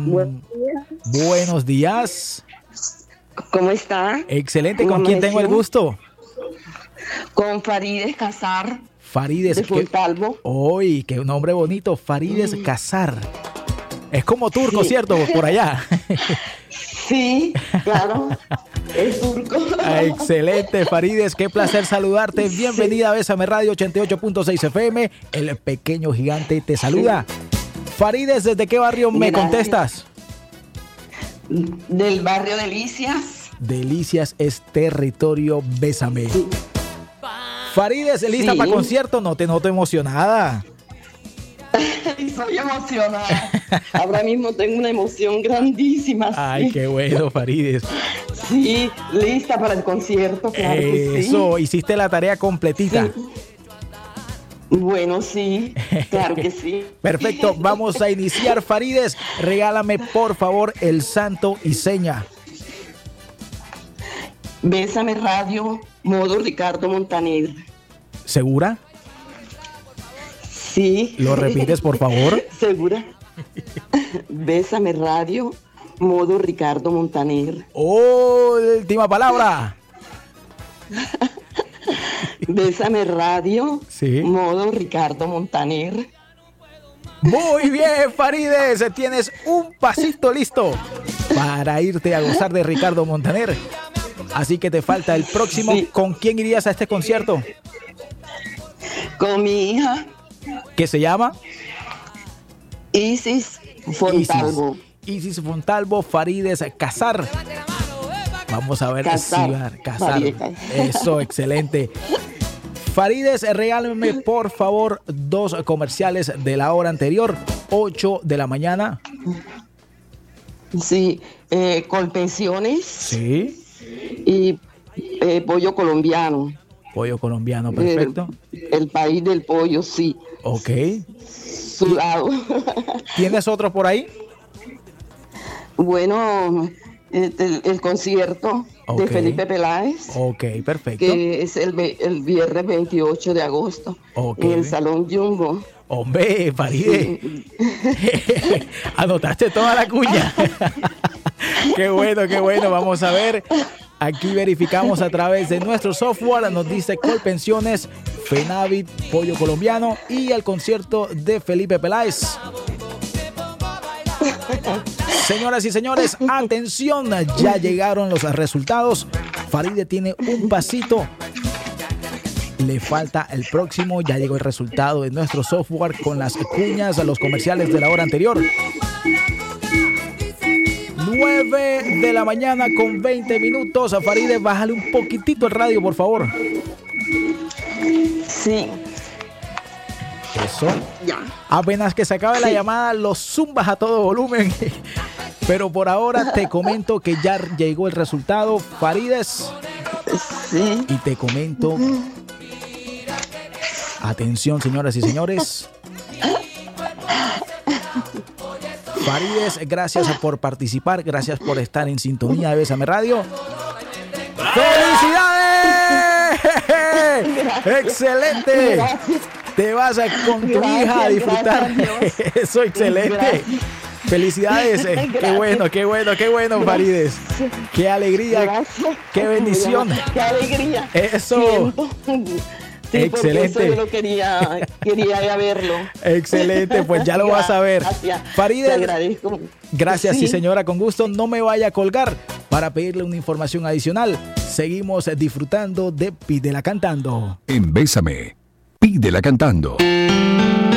Buenos días. ¿Cómo está? Excelente. ¿Con quién tengo el gusto? Con Farides Casar. Farides. De Fontalvo. ¡Uy, qué nombre bonito! Farides Casar. Es como turco, ¿cierto? Por allá. Sí, claro. Es turco. Excelente, Farides. Qué placer saludarte. Bienvenida a Bésame Radio 88.6 FM. El pequeño gigante te saluda. Farides, ¿desde qué barrio me contestas? Del barrio Delicias. Delicias es territorio Bésame. Sí. Farides, ¿lista para concierto? No te noto emocionada. Soy emocionada. Ahora mismo tengo una emoción grandísima. Ay, qué bueno, Farides. Sí, lista para el concierto, claro que sí. Eso, hiciste la tarea completita. Sí. Bueno, sí, claro que sí. Perfecto, vamos a iniciar, Farides. Regálame, por favor, el santo y seña. Bésame Radio, modo Ricardo Montaner. ¿Segura? Sí. ¿Lo repites, por favor? ¿Segura? Bésame Radio, modo Ricardo Montaner. Última palabra. Bésame Radio, sí. Modo Ricardo Montaner. Muy bien, Farides, tienes un pasito listo para irte a gozar de Ricardo Montaner. Así que te falta el próximo. Sí. ¿Con quién irías a este concierto? Con mi hija. ¿Qué se llama? Isis Fontalvo. Isis Fontalvo, Farides Casar. Vamos a ver Casar. Eso, excelente. Farides, regálame por favor 2 comerciales de la hora anterior, 8 de la mañana. Sí, Colpensiones. Sí. Y pollo colombiano. Pollo colombiano, perfecto. El país del pollo, sí. Ok. Sudado. ¿Tienes otro por ahí? Bueno, el concierto de Felipe Peláez. Ok, perfecto. Que es el viernes 28 de agosto. En el Salón Jumbo. Hombre, Farides. Sí. Anotaste toda la cuña. Qué bueno, qué bueno. Vamos a ver. Aquí verificamos a través de nuestro software. Nos dice Colpensiones, Fenavit, Pollo Colombiano y el concierto de Felipe Peláez. Señoras y señores, atención, ya llegaron los resultados. Faride tiene un pasito. Le falta el próximo. Ya llegó el resultado de nuestro software con las cuñas a los comerciales de la hora anterior. 9 de la mañana con 20 minutos. Faride, bájale un poquitito el radio, por favor. Sí. Eso. Ya. Apenas que se acabe la llamada, los zumbas a todo volumen. Pero por ahora te comento que ya llegó el resultado, Farides. Sí. Y te comento. Atención, señoras y señores. Farides, gracias por participar, gracias por estar en sintonía de Bésame Radio. ¡Felicidades! ¡Excelente! Gracias. Te vas con tu hija a disfrutar. Eso, excelente. Gracias. Felicidades. Qué bueno, qué bueno, qué bueno, Farides. Qué alegría, gracias. Qué bendición. Qué alegría. Eso. Sí, excelente. Eso yo lo quería ir a verlo. Excelente, pues ya lo vas a ver. Gracias. Farides, te agradezco. Gracias, sí, señora, con gusto. No me vaya a colgar para pedirle una información adicional. Seguimos disfrutando de Pídela Cantando. En Bésame, Pídela Cantando.